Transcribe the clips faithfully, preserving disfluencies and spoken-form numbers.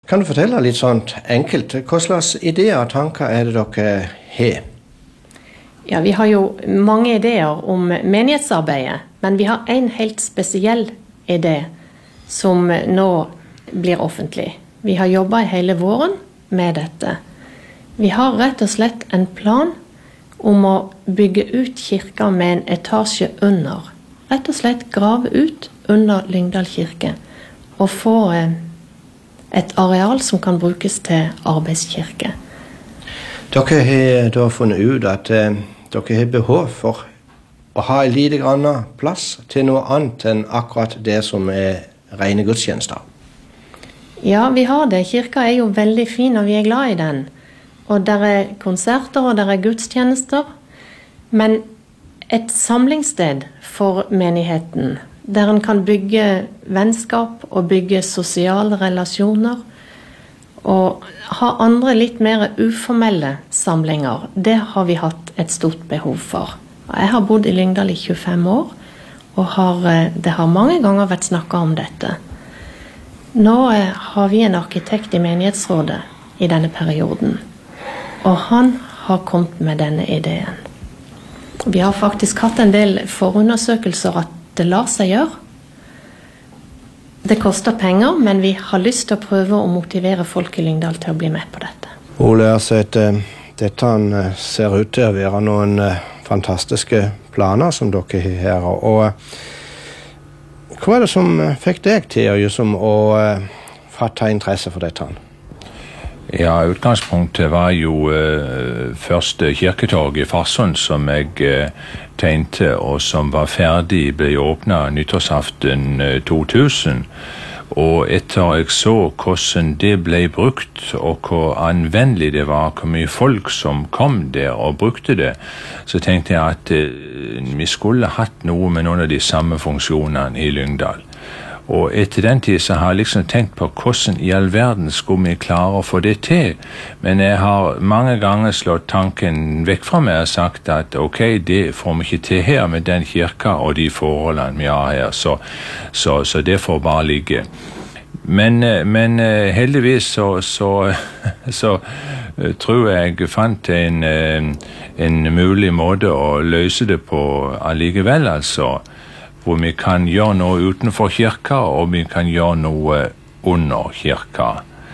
Kan du fortelle litt sånt enkelt, hva slags ideer og tanker er det dere har? Ja, vi har jo mange ideer om menighetsarbeidet, men vi har en helt spesiell idé som nå blir offentlig. Vi har jobbet hele våren med dette. Vi har rett og slett en plan om å bygge ut kirka med en etasje under. Rett og slett grave ut under Lyngdal kirke og få et areal som kan brukes til arbeidskirke. Dere har da funnet ut at eh, dere har behov for å ha en lite grann plass til noe annet enn akkurat det som er rene gudstjenester. Ja, vi har det. Kirka er jo veldig fin, og vi er glad i den. Og der er konserter, og der er gudstjenester. Men et samlingssted for menigheten, der en kan bygge vennskap og bygge sosiale relasjoner, og ha andre litt mer uformelle samlinger, det har vi hatt et stort behov for. Jeg har bodd i Lyngdal i tjuefem år, og har, det har mange ganger vært snakket om dette. Nå har vi en arkitekt i menighetsrådet i denne perioden, og han har kommet med denne ideen. Vi har faktisk hatt en del forundersøkelser at det lar seg gjøre. Det koster penger, men vi har lyst til å prøve å motivere folk i Lyngdal til å bli med på dette. Ole Erseth, dette ser ut til å være noen fantastiske planer som dere har her, og hva er det som fikk deg til liksom, å uh, fatte interesse for dette? Ja, utgangspunktet var jo uh, første kirketorg i Farsund som jeg uh, tegnte, og som var ferdig, ble åpnet nyttårsaften uh, to tusen. Og etter jeg så hvordan det ble brukt, og hvor anvendelig det var, hvor mye folk som kom der og brukte det, så tenkte jeg at eh, vi skulle hatt noe med noen av de samme funksjonene i Lyngdal. Og etter den tid så har jeg liksom tenkt på hvordan i all verden skulle vi klare å få det til. Men jeg har mange ganger slått tanken vekk fra meg og sagt at ok, det får vi ikke til her med den kirka og de forholdene vi har her, så, så, så det får bare ligge. Men, men heldigvis så, så, så tror jeg jeg fant en, en mulig måte å løse det på allikevel, altså. Hvor vi kan gjøre noe utenfor kirka, og vi kan gjøre noe under kirka.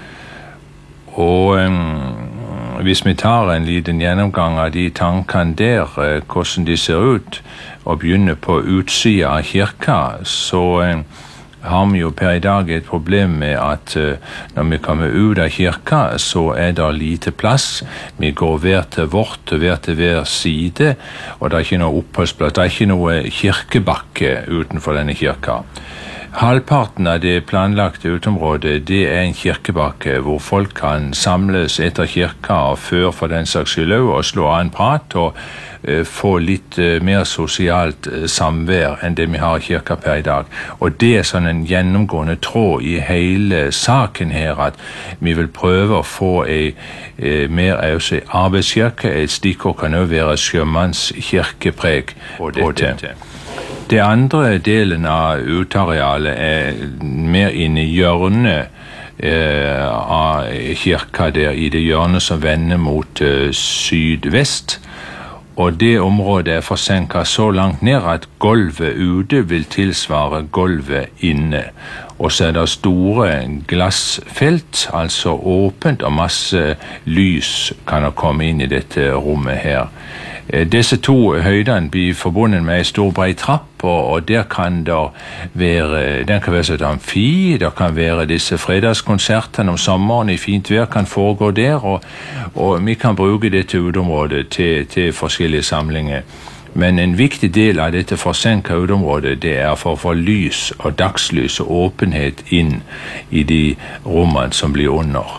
Og um, hvis vi tar en liten gjennomgang av de tankene der, uh, hvordan de ser ut, og begynner på utsida av kirka, så um, har vi jo per i dag et problem med at uh, når vi kommer ut av kirka, så er det lite plass. Vi går hver til vårt, hver til hver side, og det er ikke noe oppholdsplass, det er ikke noe kirkebakke utenfor denne kirka. Halvparten av det planlagte utområdet, det er en kirkebakke hvor folk kan samles etter kirka og før for den saks skyld og slå av en prat og uh, få litt uh, mer sosialt uh, samvær enn det vi har i kirka per i dag. Og det er sånn en gjennomgående tråd i hele saken her, at vi vil prøve å få en uh, mer altså, arbeidskirke. Et stikkord kan også være sjømannskirkepreg på dette. Det andre delen av utearealet er mer inne i hjørnet eh, av kirka der, i det hjørnet som vender mot eh, sydvest. Og det området er forsenket så langt ned at gulvet ute vil tilsvare gulvet inne. Og så er det store glassfelt, altså åpent, og masse lys kan komme inn i dette rommet her. Disse to høydene blir forbundet med en stor bred trapp, og der kan det være, den kan være et amfi, det kan være disse fredagskonsertene om sommeren i fint vær kan foregå der, og, og vi kan bruke dette uteområdet til, til forskjellige samlinger. Men en viktig del av dette forsenket uteområdet, det er for å få lys og dagslys og åpenhet inn i de rommene som blir under.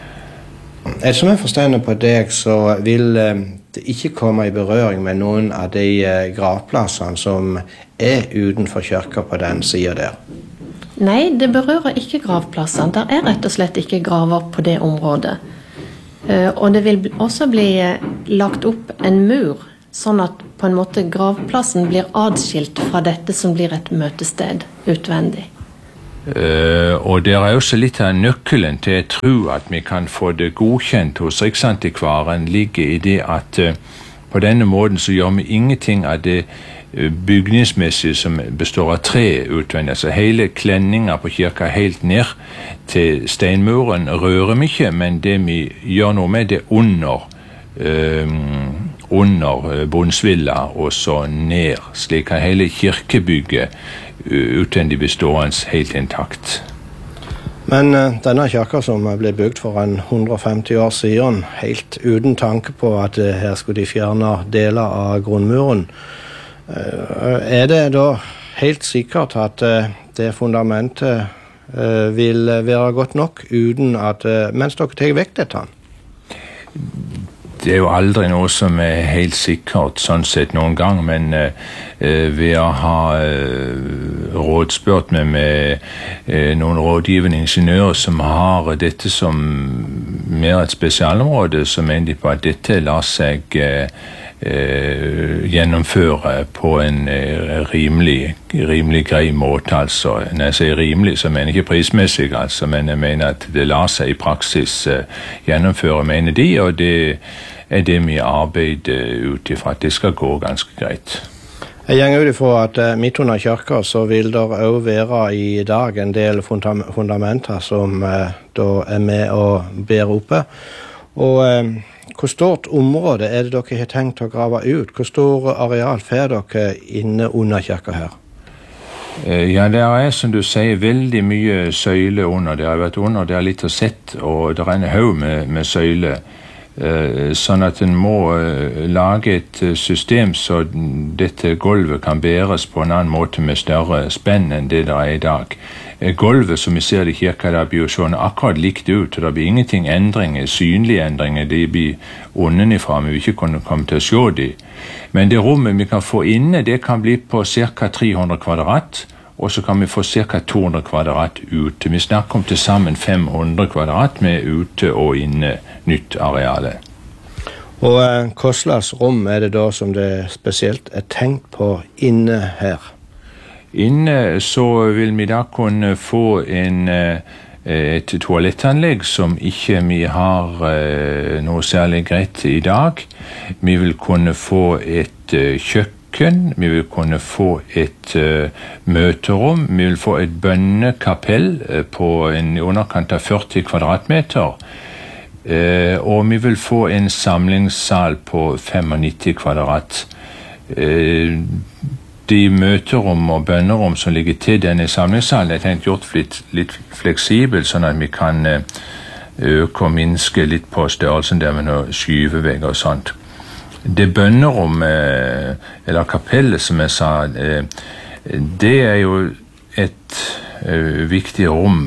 Som jeg forstår på deg, så vil det ikke komme i berøring med noen av de gravplassene som er utenfor kirka på den siden der. Nei, det berører ikke gravplassene. Det er rett og slett ikke graver på det området. Og det vil også bli lagt opp en mur, sånn at på en måte gravplassen blir adskilt fra dette som blir et møtested utvendig. Uh, og det er også litt av nøkkelen til jeg tror at vi kan få det godkjent hos Riksantikvaren ligger i det at uh, på denne måten så gjør vi ingenting av det uh, bygningsmessige som består av tre utvendig. Altså hele klenninga på kirka helt ned til steinmuren rører vi ikke, men det vi gjør noe med det under uh, under bunnsvilla og så ned, slik at hele kirkebygget utvendig bestående helt intakt. Men uh, denne kirka som ble bygd for en hundre og femti år siden, helt uten tanke på at uh, her skulle de fjerne deler av grunnmuren, uh, er det da helt sikkert at uh, det fundamentet uh, vil være godt nok uten at, uh, mens dere tar vekk dette? Det er jo aldri noe som er helt sikkert sånn sett noen gang, men uh, ved å ha uh, rådspurt med, med uh, noen rådgivende ingeniører som har dette som mer et spesialområde, så mener de på at dette lar seg uh, uh, gjennomføre på en uh, rimelig, rimelig grei måte. Altså, når jeg sier rimelig, så mener jeg ikke prismessig, altså, men jeg mener at det lar seg i praksis uh, gjennomføre, mener de, og det er det vi arbeider ut ifra, at det skal gå ganske greit. Jeg går ut ifra at uh, midt under kirka så vil det også være i dag en del fundam fundamenter som uh, da er med og ber oppe. Og uh, hvor stort område er det dere har tenkt å grave ut? Hvor stor areal får dere inne under kirka her? Uh, ja, det er som du sier veldig mye søyle under. Det har vært under, det er litt å sett, og det er en haug med, med søyle. Uh, sånn at en må uh, lage et uh, system så dette gulvet kan bæres på en annen måte med større spenn enn det der er i dag. Uh, gulvet som vi ser i kirka, det blir jo sånn akkurat likt ut, og det blir ingenting endringer, synlige endringer, det blir unnenifra, men vi ikke kunne komme til å se de. Men det rommet vi kan få inne, det kan bli på ca. tre hundre kvadrat, og så kan vi få ca. to hundre kvadrat ute. Vi snakker om til sammen fem hundre kvadrat med ute og inne nytt areale. Og eh, hva slags rom er det da som det spesielt er tenkt på inne her? Inne så vil vi da kunne få en, et toalettanlegg som ikke vi har noe særlig greit i dag. Vi vil kunne få et kjøkken. Vi vil kunne få et uh, møterom, vi vil få et bønnekapell uh, på en underkant av førti kvadratmeter, uh, og vi vil få en samlingssal på nittifem kvadrat. Uh, de møterom og bønnerom som ligger til denne samlingssalen er tenkt gjort litt, litt fleksibel, sånn at vi kan uh, øke og minske litt på størrelsen der med noe skyvevegg og sånt. Det bønnerom, eller kapellet som jeg sa, det er jo et viktig rom.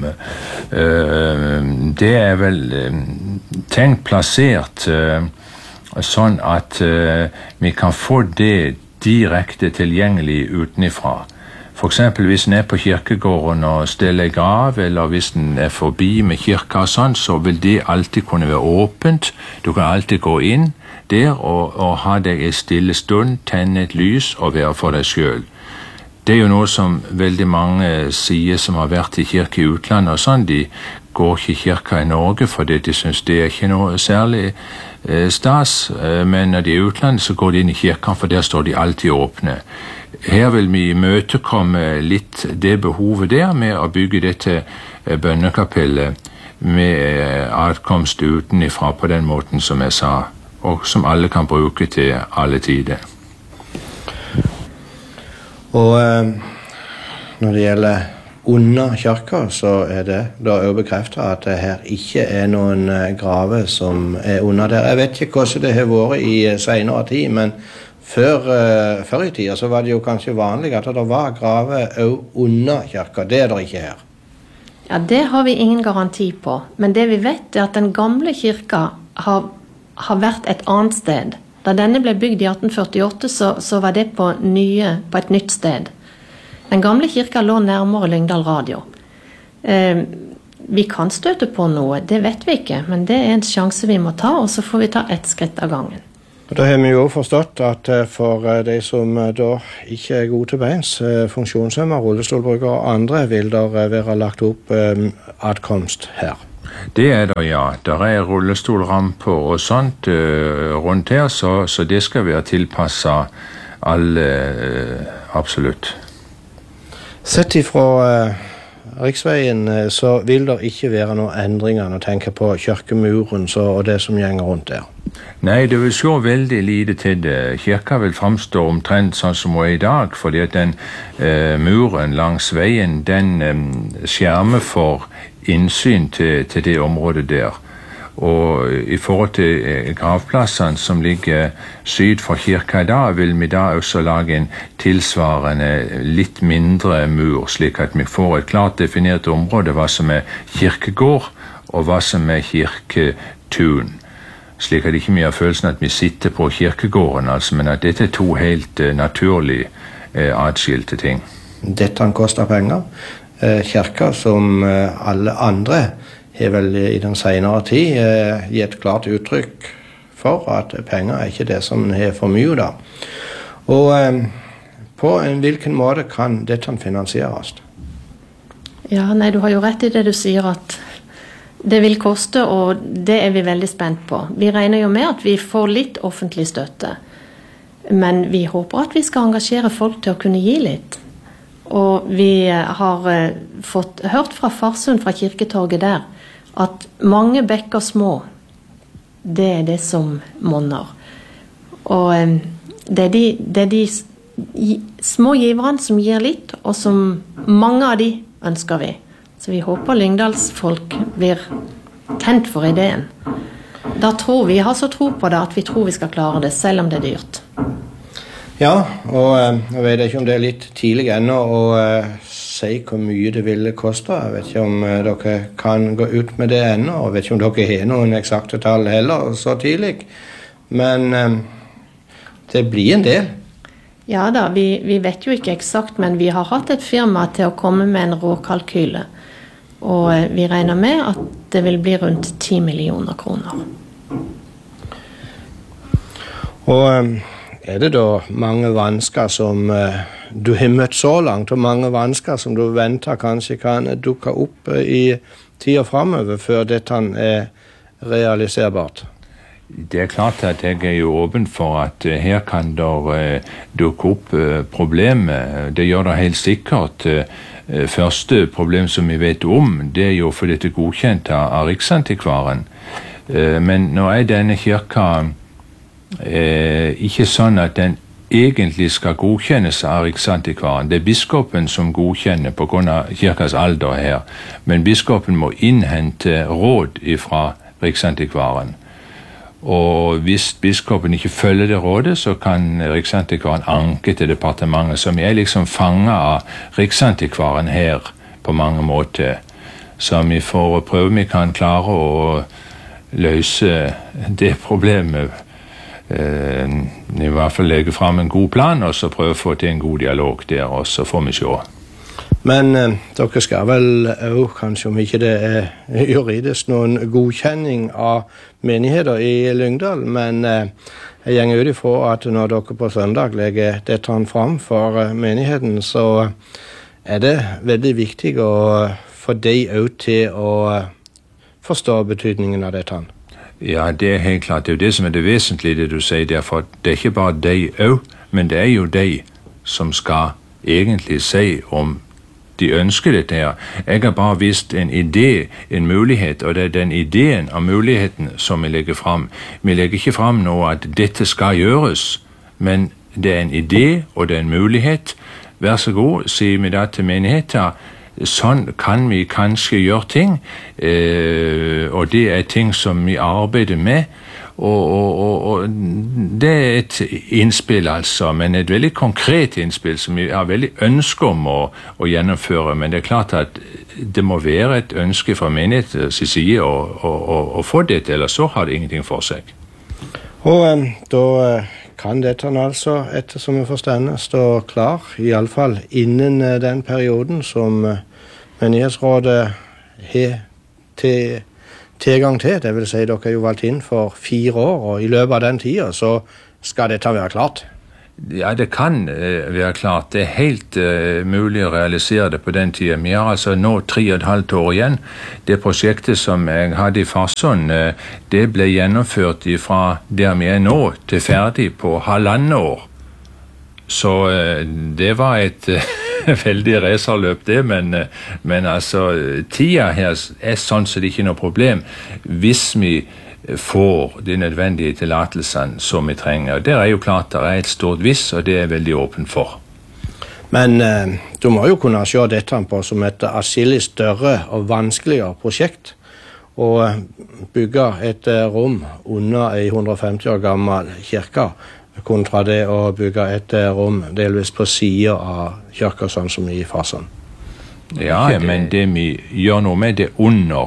Det er vel tenkt plassert sånn at vi kan få det direkte tilgjengelig utenifra. For eksempel hvis en er på kirkegården og steller grav, eller hvis en er forbi med kirka og sånn, så vil det alltid kunne være åpent. Du kan alltid gå inn der og, og ha deg en stille stund, tenne et lys og være for deg selv. Det er jo noe som veldig mange sier som har vært i kirke i utlandet og sånn, de går ikke i kirka i Norge fordi de synes det er ikke noe særlig eh, stas, men når de er i utlandet så går de inn i kirka, for der står de alltid åpne. Her vil vi møtekomme litt det behovet der med å bygge dette bønnekapellet med adkomst utenifra på den måten som jeg sa, og som alle kan bruke til alle tider. Og eh, når det gjelder under kirka, så er det da også bekreftet at det her ikke er noen grave som er under der. Jeg vet ikke hvordan det har vært i senere tid, men før, uh, før i tida så var det jo kanskje vanlig at det var grave også under kirka. Det er det ikke her. Ja, det har vi ingen garanti på, men det vi vet er at den gamle kirka har har vært et annet sted. Da denne ble bygd i atten førtiåtte, så, så var det på, nye, på et nytt sted. Den gamle kirka lå nærmere Lyngdal Radio. Eh, vi kan støte på noe, det vet vi ikke, men det er en sjanse vi må ta, og så får vi ta ett skritt av gangen. Og da har vi jo forstått at for de som da ikke er gode til beins, funksjonshemmer, rullestolbrukere og andre, vil der være lagt opp adkomst her. Det er der, ja. Der er rullestolramper og sånt uh, rundt her, så, så det skal være tilpasset alle, uh, absolutt. Sett ifra uh, riksveien så vil det ikke være noen endringer når du tenker på kirkemuren så, og det som gjenger rundt der. Nei, det vil se veldig lite til det. Kirka vil fremstå omtrent sånn som hun er i dag, fordi at den uh, muren langs veien, den um, skjermer for innsyn til, til det området der. Og i forhold til gravplassene som ligger syd for kirka i dag, vil vi da også lage en tilsvarende litt mindre mur, slik at vi får et klart definert område hva som er kirkegård og hva som er kirketun. Slik at ikke vi har følelsen at vi sitter på kirkegården, altså, men at dette er to helt uh, naturlig uh, atskilte ting. Dette koster penger. Kirka, som alle andre, har vel i den senere tid eh, gitt klart uttrykk for at penger er ikke det som er for mye da. Og eh, på en hvilken måte kan dette finansieres? Ja, nei, du har jo rett i det du sier at det vil koste, og det er vi veldig spent på. Vi regner jo med at vi får litt offentlig støtte, men vi håper at vi skal engasjere folk til å kunne gi litt. Og vi har fått hørt fra Farsund, fra kirketorget der, at mange bekker små, det er det som monner. Og det er de, det er de små giverne som gir litt, og som mange av de ønsker vi. Så vi håper Lyngdalsfolk blir tent for ideen. Da tror vi, har så tro på det, at vi tror vi skal klare det, selv om det er dyrt. Ja, og jeg vet ikke om det er litt tidlig ennå å uh, si hvor mye det ville koste. Jeg vet ikke om uh, dere kan gå ut med det ennå, og jeg vet ikke om dere har noen eksakte tall heller så tidlig. Men uh, det blir en del. Ja da, vi, vi vet jo ikke eksakt, men vi har hatt et firma til å komme med en råkalkyle. Og uh, vi regner med at det vil bli rundt ti millioner kroner. Og... Um, Er det da mange vansker som uh, du har møtt så langt, og mange vansker som du venter kanskje kan dukke opp uh, i tiden fremover før dette er realiserbart? Det er klart at jeg er jo åpen for at uh, her kan det uh, dukke opp uh, problemer. Det gjør det helt sikkert. Uh, første problem som vi vet om, det er jo for dette godkjent av Riksantikvaren. Uh, men nå er denne kirka Eh, ikke sånn at den egentlig skal godkjennes av Riksantikvaren. Det er biskopen som godkjenner på grunn av kirkas alder her, men biskopen må innhente råd fra Riksantikvaren. Og hvis biskopen ikke følger det rådet, så kan Riksantikvaren anke til departementet, som er liksom fanget av Riksantikvaren her på mange måter. Så vi får prøve om vi kan klare å løse det problemet. Uh, i hvert fall legge frem en god plan, og så prøve å få til en god dialog der, og så får vi se. Men uh, dere skal vel også, kanskje om ikke det er juridisk, noen godkjenning av menigheter i Lyngdal, men uh, jeg gjenger ut ifra at når dere på søndag legger dette frem for uh, menigheten, så er det veldig viktig å få de også til å uh, forstå betydningen av dette. Ja, det er helt klart. Det er jo det som er det vesentlige, det du sier derfor. Det er ikke bare de òg, men det er jo de som skal egentlig si om de ønsker dette her. Jeg har bare vist en idé, en mulighet, og det er den ideen og muligheten som vi legger frem. Vi legger ikke frem nå at dette skal gjøres, men det er en idé og det er en mulighet. Vær så god, sier vi da til menigheter. Sånn kan vi kanskje gjøre ting, eh, og det er ting som vi arbeider med, og, og, og, og det er et innspill altså, men et veldig konkret innspill som vi har veldig ønske om å, å gjennomføre, men det er klart at det må være et ønske fra menighetens side å, å, å, å få det til, ellers så har det ingenting for seg. Og um, da kan dette altså, etter som vi forstår, stå klar, i alle fall innen den perioden som menighetsrådet har til tilgang til. Det vil si, dere er jo valgt inn for fire år, og i løpet av den tiden så skal dette være klart? Ja, det kan uh, være klart. Det er helt uh, mulig å realisere det på den tiden. Vi har altså nå tre og et halvt år igjen. Det prosjektet som jeg hadde i Farsund, uh, det ble gjennomført fra der vi er nå til ferdig på halvannet år. Så uh, det var et uh, veldig racerløp det, men, uh, men altså tida her er sånn så det ikke er noe problem hvis vi får de nødvendige tillatelsene som vi trenger. Det er jo klart det er et stort viss, og det er veldig åpen for. Men eh, du må jo kunne se dette på som et atskillig større og vanskeligere prosjekt. Å bygge et rom under en hundre og femti år gammel kirke, kontra det å bygge et rom delvis på siden av kirka, sånn som i Farsund. Ja, det... men det vi gjør noe med det under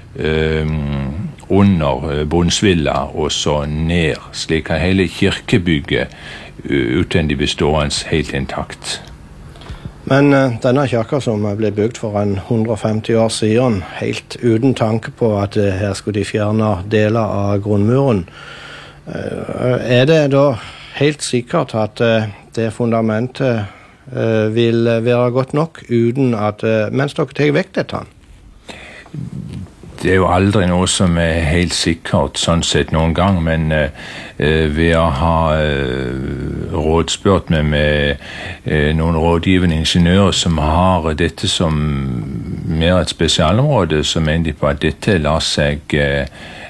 um, under bunnsvilla og så ned, slik at hele kirkebygget utendig bestående helt intakt. Men uh, denne kirka som ble bygd for en hundre og femti år siden, helt uten tanke på at uh, her skulle de fjerne deler av grunnmuren, uh, er det da helt sikkert at uh, det fundamentet uh, vil være godt nok uten at, uh, mens dere tar vekk dette? Det er jo aldri noe som er helt sikkert sånn sett noen gang, men uh, ved å ha uh, rådspurt med, med uh, noen rådgivende ingeniører som har dette som mer et spesialområde, så mener de på at dette lar seg uh,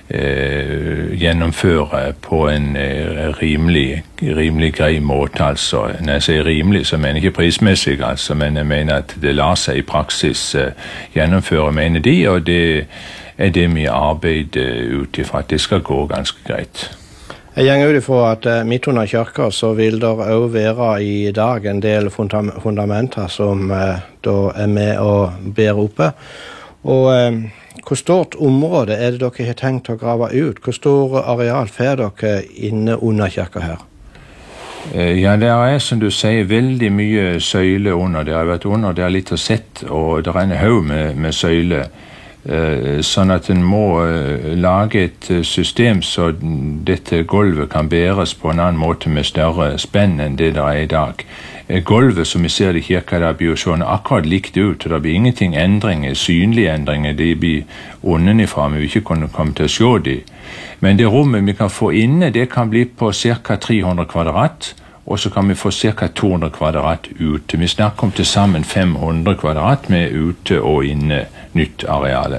uh, gjennomføre på en uh, rimelig, rimelig grei måte. Altså. Når jeg sier rimelig, så mener jeg ikke prismessig, altså, men jeg mener at det lar seg i praksis uh, gjennomføre, mener de, og det er det vi arbeider ut ifra at det skal gå ganske greit. Jeg gjenger ut ifra at uh, midt under kirka så vil det også være i dag en del fundam- fundamenter som uh, da er med å bære oppe. Og uh, hvor stort område er det dere har tenkt å grave ut? Hvor stor areal får dere inne under kirka her? Uh, ja, det er som du sier veldig mye søyle under. Det har vært under, det er litt å sett, og det er en haug med, med søyle. Uh, sånn at en må uh, lage et uh, system så dette gulvet kan bæres på en annen måte med større spenn enn det der er i dag. Uh, gulvet som vi ser det i kirka, det blir jo sånn akkurat likt ut, og det blir ingenting endringer, synlige endringer, det blir unnenifra, men vi ikke kunne komme til å se de. Men det rommet vi kan få inne, det kan bli på ca. tre hundre kvadrat, og så kan vi få ca. to hundre kvadrat ute. Vi snakker om til sammen fem hundre kvadrat med ute og inne nytt areale.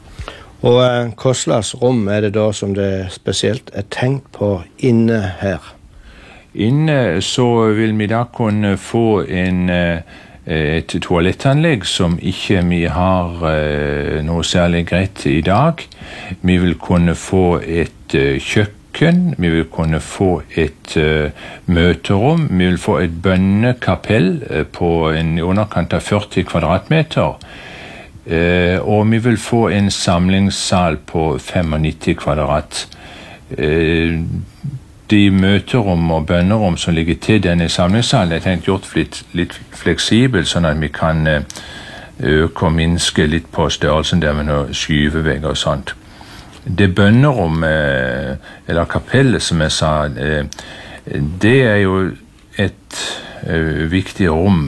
Og eh, hva slags rom er det da som det spesielt er tenkt på inne her? Inne så vil vi da kunne få en, et toalettanlegg som ikke vi har noe særlig greit i dag. Vi vil kunne få et kjøkken. Vi vil kunne få et uh, møterom. Vi vil få et bønnekapell uh, på en underkant av førti kvadratmeter. Uh, og vi vil få en samlingssal på nittifem kvadrat. Uh, de møterom og bønnerom som ligger til denne samlingssalen er tenkt gjort litt, litt fleksibel, sånn at vi kan uh, øke og minske litt på størrelsen der med noen skyvevegger og sånt. Det bønnerom, eller kapellet som jeg sa, det er jo et viktig rom.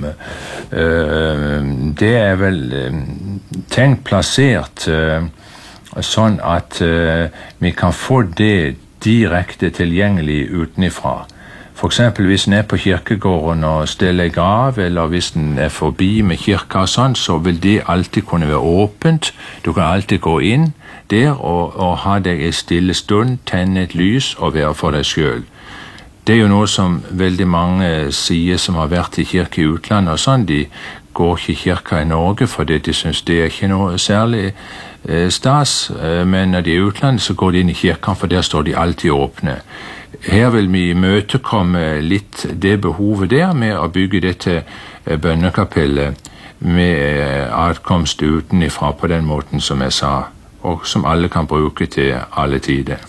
Det er vel tenkt plassert sånn at vi kan få det direkte tilgjengelig utenifra. For eksempel hvis en er på kirkegården og steller en grav, eller hvis en er forbi med kirka og sånn, så vil det alltid kunne være åpent. Du kan alltid gå inn der og, og ha deg en stille stund, tenne et lys og være for deg selv. Det er jo noe som veldig mange sier som har vært i kirke i utlandet og sånn, de går ikke i kirka i Norge fordi de synes det er ikke noe særlig eh, stas, eh, men når de er i utlandet så går de inn i kirken, for der står de alltid åpne. Her vil vi imøtekomme litt det behovet der med å bygge dette bønnekapellet med adkomst utenifra på den måten som jeg sa, og som alle kan bruke til alle tider.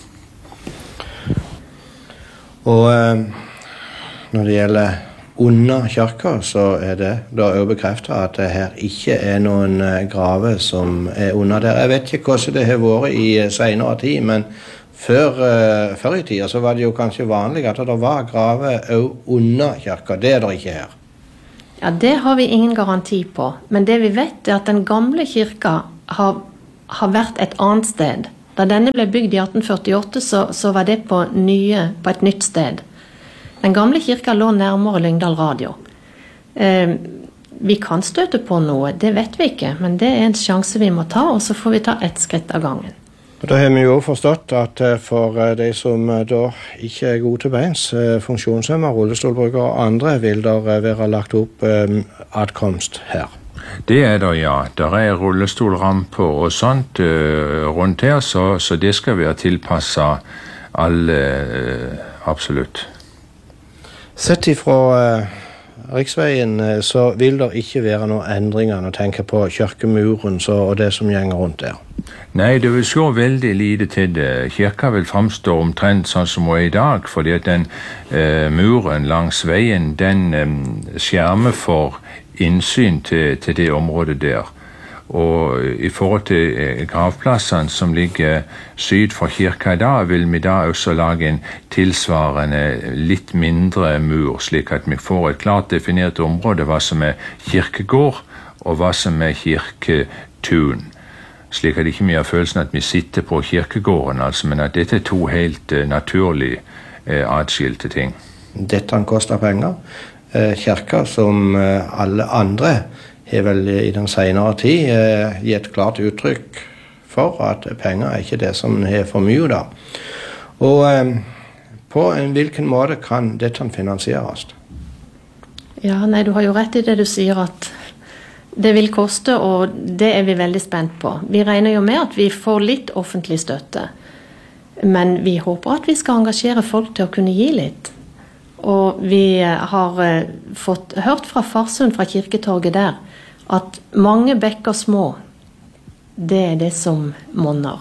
Og eh, når det gjelder under kirka, så er det da også bekreftet at det her ikke er noen grave som er under der. Jeg vet ikke hvordan det har vært i senere tid, men før, uh, før i tida så var det jo kanskje vanlig at det var grave under kirka. Det er det ikke her. Ja, det har vi ingen garanti på. Men det vi vet er at den gamle kirka har, har vært et annet sted. Da denne ble bygd i atten førtiåtte, så, så var det på, nye, på et nytt sted. Den gamle kirka lå nærmere Lyngdal Radio. Eh, vi kan støte på noe, det vet vi ikke, men det er en sjanse vi må ta, og så får vi ta ett skritt av gangen. Og da har vi jo forstått at for de som da ikke er gode til beins, funksjonshemmer, rullestolbrukere og andre, vil der være lagt opp adkomst her. Det er der, ja. Der er rullestolramper og sånt uh, rundt her, så, så det skal være tilpasset alle, uh, absolutt. Sett ifra uh, riksveien så vil det ikke være noen endringer når du tenker på kirkemuren så, og det som gjenger rundt der. Nei, det vil se veldig lite til det. Kirka vil fremstå omtrent sånn som hun er i dag, fordi at den eh, muren langs veien, den eh, skjermer for innsyn til, til det området der. Og i forhold til eh, gravplassene som ligger syd for kirka i dag, vil vi da også lage en tilsvarende litt mindre mur, slik at vi får et klart definert område hva som er kirkegård og hva som er kirketun. Slik at ikke vi har følelsen at vi sitter på kirkegården, altså, men at dette er to helt uh, naturlig uh, atskilte ting. Dette koster penger. Uh, kirka, som uh, alle andre, har vel i den senere tid uh, gitt klart uttrykk for at penger er ikke det som er for mye da. Og uh, på en hvilken måte kan dette finansieres? Ja, nei, du har jo rett i det du sier at det vil koste, og det er vi veldig spent på. Vi regner jo med at vi får litt offentlig støtte, men vi håper at vi skal engasjere folk til å kunne gi litt. Og vi har fått hørt fra Farsund, fra kirketorget der, at mange bekker små, det er det som monner.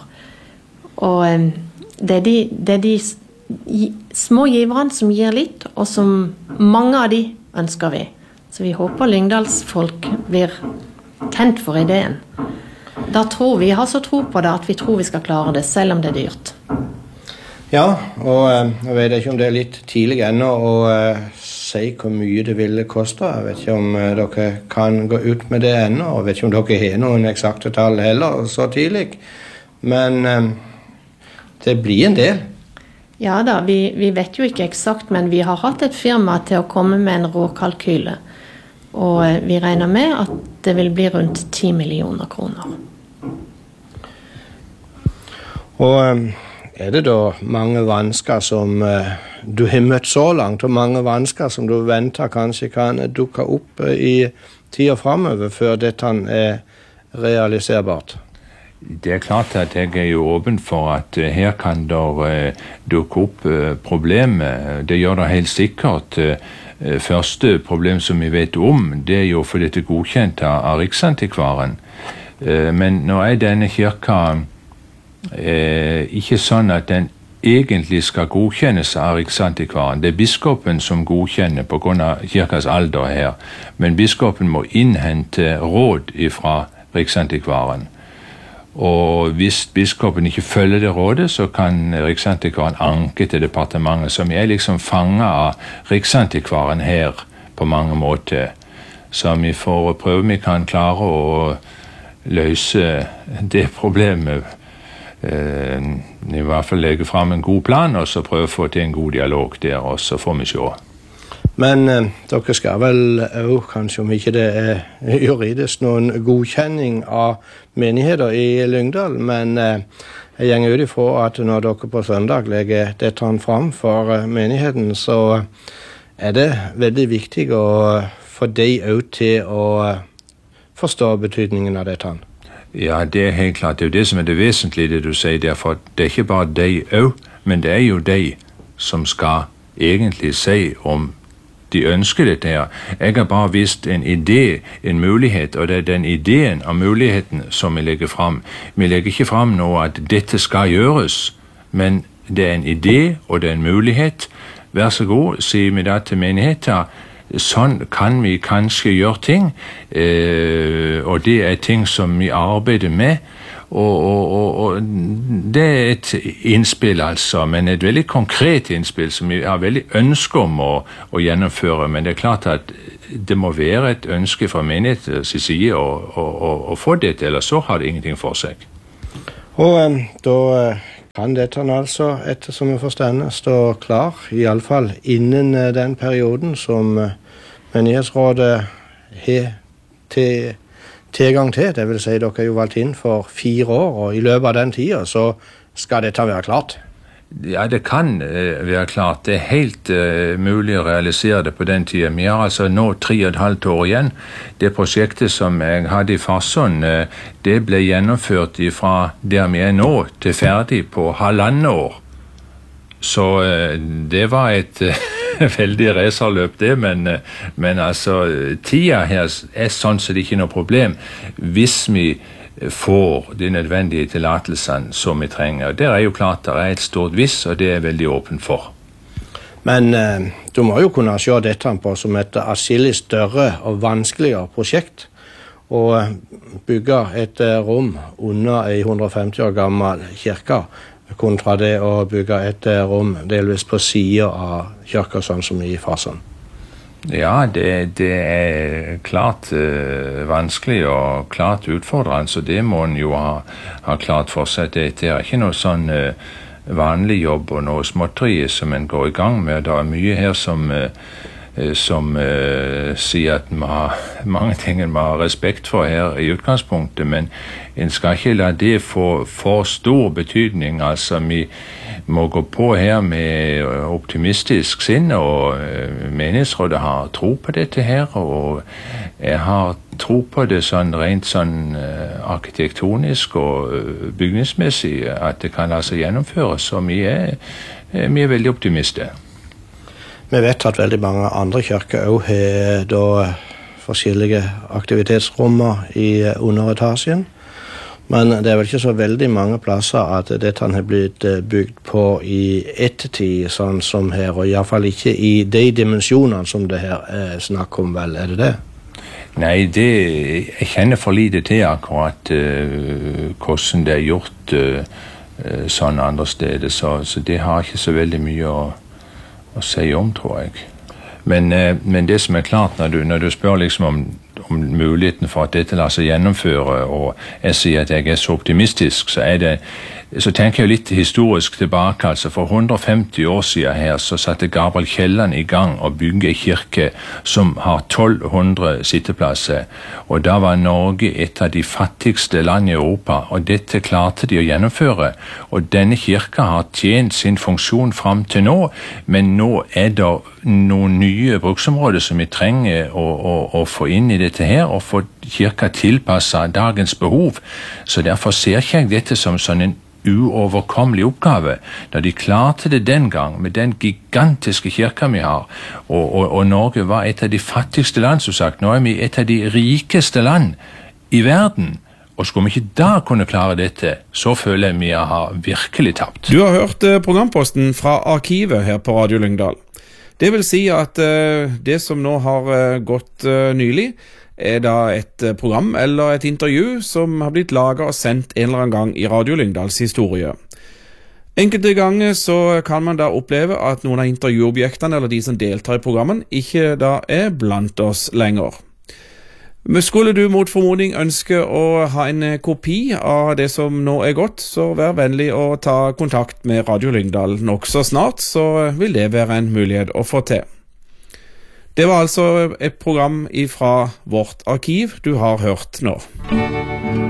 Og det er de, det er de små giverne som gir litt, og som mange av de ønsker vi. Så vi håper Lyngdalsfolk blir tent for ideen. Da tror vi, har så tro på det at vi tror vi skal klare det, selv om det er dyrt. Ja, og eh, jeg vet ikke om det er litt tidlig ennå å eh, si hvor mye det ville koste. Jeg vet ikke om eh, dere kan gå ut med det ennå, og jeg vet ikke om dere har noen eksakte tall heller så tidlig. Men eh, det blir en del. Ja da, vi, vi vet jo ikke eksakt, men vi har hatt et firma til å komme med en råkalkyle. Og vi regner med at det vil bli rundt ti millioner kroner. Og er det da mange vansker som du har møtt så langt, og mange vansker som du venter kanskje kan dukke opp i tida fremover før dette er realiserbart? Det er klart at jeg er jo åpen for at her kan det dukke opp problemer. Det gjør det helt sikkert. Første problem som vi vet om, det er jo for dette godkjent av Riksantikvaren. Men nå er denne kirka eh, ikke sånn at den egentlig skal godkjennes av Riksantikvaren. Det er biskopen som godkjenner på grunn av kirkas alder her, men biskopen må innhente råd fra Riksantikvaren. Og hvis biskopen ikke følger det rådet, så kan Riksantikvaren anke til departementet, som er liksom fanget av Riksantikvaren her på mange måter. Så vi får prøve vi kan klare å løse det problemet. Eh, I hvert fall legge frem en god plan, og så prøve å få til en god dialog der, og så får vi se. Men eh, dere skal vel også, kanskje om ikke det er juridisk, noen godkjenning av menigheter i Lyngdal, men eh, jeg gjenger ut ifra at når dere på søndag legger dette frem for eh, menigheten, så er det veldig viktig å få de også til å forstå betydningen av dette. Ja, det er helt klart. Det er jo det som er det vesentlige, det du sier derfor. Det er ikke bare de også, men det er jo de som skal egentlig si om de ønsker dette her. Jeg har bare vist en idé, en mulighet, og det er den ideen og muligheten som vi legger frem. Vi legger ikke frem nå at dette skal gjøres, men det er en idé, og det er en mulighet. Vær så god, sier vi da til menigheter. Sånn kan vi kanskje gjøre ting, eh, og det er ting som vi arbeider med, Og, og, og, og det er et innspill, altså, men et veldig konkret innspill som vi har veldig ønske om å, å gjennomføre. Men det er klart at det må være et ønske fra menighetens side å, å, å, å få det til, ellers så har det ingenting for seg. Og um, da kan dette altså, etter som vi forstår, stå klar, i alle fall innen uh, den perioden som uh, menighetsrådet har til tilgang til. Det vil si, dere er jo valgt inn for fire år, og i løpet av den tiden så skal dette være klart. Ja, det kan uh, være klart. Det er helt uh, mulig å realisere det på den tiden. Vi har altså nå tre og et halvt år igjen. Det prosjektet som jeg hadde i Farsund, uh, det ble gjennomført fra der vi er nå til ferdig på halvannet år. Så uh, det var et uh, veldig racerløp det, men, uh, men altså, tida her er sånn så det ikke er noe problem hvis vi får de nødvendige tillatelsene som vi trenger. Det er jo klart det er et stort viss, og det er jeg veldig åpen for. Men eh, du må jo kunne se dette på som et atskillig større og vanskeligere prosjekt, og bygge et eh, rom under en hundre og femti år gammel kirke, kontra det å bygge et eh, rom delvis på siden av kirka, sånn som i Farsund. Ja, det, det er klart uh, vanskelig og klart utfordrende, så det må en jo ha, ha klart for seg. Det, det er ikke noe sånn uh, vanlig jobb og noe småtteri som en går i gang med. Det er mye her som, uh, som uh, sier at man har mange ting en må ha respekt for her i utgangspunktet, men en skal ikke la det få for stor betydning. Altså, vi må gå på her med optimistisk sinn, og menighetsrådet har tro på dette her, og jeg har tro på det sånn rent sånn arkitektonisk og bygningsmessig, at det kan altså gjennomføres, og vi er, vi er veldig optimister. Vi vet at veldig mange andre kirker også har da forskjellige aktivitetsrommer i underetasjen. Men det er vel ikke så veldig mange plasser at dette har blitt bygd på i ettertid, sånn som her, og i hvert fall ikke i de dimensjonene som det her er snakk om, vel, er det det? Nei, det, jeg kjenner for lite til akkurat uh, hvordan det er gjort uh, sånn andre steder, så, så det har ikke så veldig mye å, å si om, tror jeg. Men, uh, men det som er klart, når du, når du spør liksom om om muligheten for at dette lar seg gjennomføre, og jeg sier at jeg er så optimistisk, så er det, så tenker jeg litt historisk tilbake. Altså for hundre og femti år siden her så satte Gabriel Kielland i gang å bygge en kirke som har tolv hundre sitteplasser, og da var Norge et av de fattigste land i Europa, og dette klarte de å gjennomføre, og denne kirka har tjent sin funksjon fram til nå, men nå er det noen nye bruksområder som vi trenger å, å, å få inn i dette her, og få kirka tilpasset dagens behov. Så derfor ser ikke jeg dette som sånn en uoverkommelig oppgave. Da de klarte det den gang, med den gigantiske kirka vi har, og, og, og Norge var et av de fattigste land, som sagt, nå er vi et av de rikeste land i verden, og skulle vi ikke da kunne klare dette, så føler jeg vi har virkelig tapt. Du har hørt programposten fra Arkivet her på Radio Lyngdal. Det vil si at uh, det som nå har uh, gått uh, nylig, er da et uh, program eller et intervju som har blitt laget og sendt en eller annen gang i Radio Lyngdals historie. Enkelte ganger så kan man da oppleve at noen av intervjuobjektene eller de som deltar i programmen ikke da er blant oss lenger. Men skulle du mot formodning ønske å ha en kopi av det som nå er gått, så vær vennlig å ta kontakt med Radio Lyngdal nok så snart, så vil det være en mulighet å få til. Det var altså et program fra vårt arkiv du har hørt nå.